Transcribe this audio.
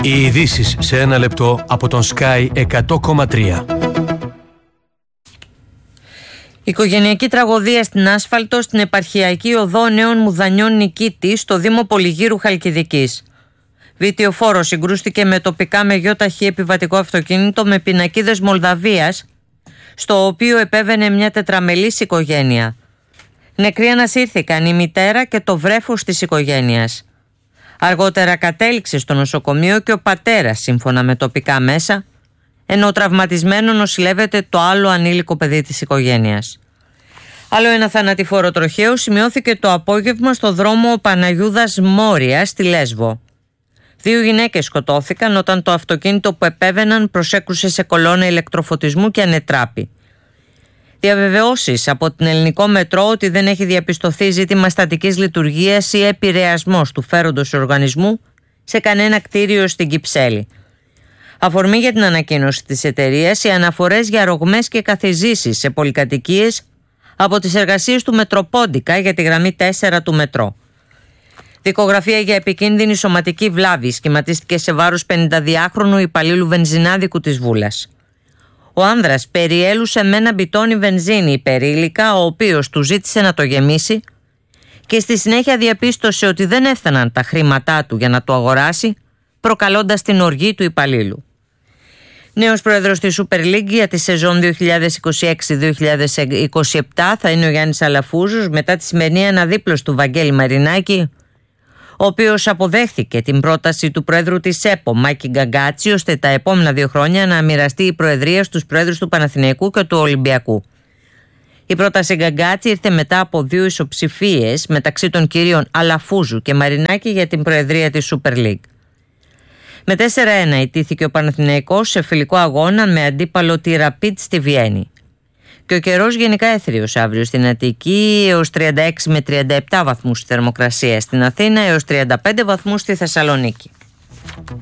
Οι ειδήσεις σε ένα λεπτό από τον Sky 100,3. Οικογενειακή τραγωδία στην Άσφαλτο, στην επαρχιακή οδό Νέων Μουδανιών Νικήτη, στο Δήμο Πολυγύρου Χαλκιδικής. Βιτιοφόρος συγκρούστηκε με τοπικά μεγιόταχη επιβατικό αυτοκίνητο με πινακίδες Μολδαβίας, στο οποίο επέβαινε μια τετραμελής οικογένεια. Νεκροί ανασύρθηκαν η μητέρα και το βρέφος της οικογένειας. Αργότερα κατέληξε στο νοσοκομείο και ο πατέρας, σύμφωνα με τοπικά μέσα, ενώ τραυματισμένο νοσηλεύεται το άλλο ανήλικο παιδί της οικογένειας. Άλλο ένα θανατηφόρο τροχαίο σημειώθηκε το απόγευμα στο δρόμο Παναγιούδας Μόρια στη Λέσβο. 2 γυναίκες σκοτώθηκαν όταν το αυτοκίνητο που επέβαιναν προσέκρουσε σε κολόνα ηλεκτροφωτισμού και ανετράπη. Διαβεβαιώσεις από την Ελληνικό Μετρό ότι δεν έχει διαπιστωθεί ζήτημα στατικής λειτουργίας ή επηρεασμός του φέροντος οργανισμού σε κανένα κτίριο στην Κυψέλη. Αφορμή για την ανακοίνωση της εταιρείας οι αναφορές για ρογμές και καθιζήσεις σε πολυκατοικίες από τις εργασίες του Μετροπόντικα για τη γραμμή 4 του Μετρό. Δικογραφία για επικίνδυνη σωματική βλάβη σχηματίστηκε σε βάρος 52χρονου υπαλλήλου βενζινάδικου της Βούλας. Ο άνδρας περιέλουσε με ένα μπιτόνι βενζίνη υπερήλικα, ο οποίος του ζήτησε να το γεμίσει και στη συνέχεια διαπίστωσε ότι δεν έφταναν τα χρήματά του για να το αγοράσει, προκαλώντας την οργή του υπαλλήλου. Νέος πρόεδρος της Super League για τη σεζόν 2026-2027 θα είναι ο Γιάννης Αλαφούζος, μετά τη σημερινή αναδίπλωση του Βαγγέλη Μαρινάκη, ο οποίος αποδέχθηκε την πρόταση του πρόεδρου της ΕΠΟ, Μάκη Γκαγκάτσι, ώστε τα επόμενα 2 χρόνια να μοιραστεί η προεδρία στους πρόεδρους του Παναθηναϊκού και του Ολυμπιακού. Η πρόταση Γκαγκάτσι ήρθε μετά από 2 ισοψηφίες μεταξύ των κυρίων Αλαφούζου και Μαρινάκη για την προεδρία της Super League. Με 4-1 ητήθηκε ο Παναθηναϊκός σε φιλικό αγώνα με αντίπαλο τη Rapid στη Βιέννη. Και ο καιρός γενικά έθριος αύριο στην Αττική, έως 36 με 37 βαθμούς στη θερμοκρασία στην Αθήνα, έως 35 βαθμούς στη Θεσσαλονίκη.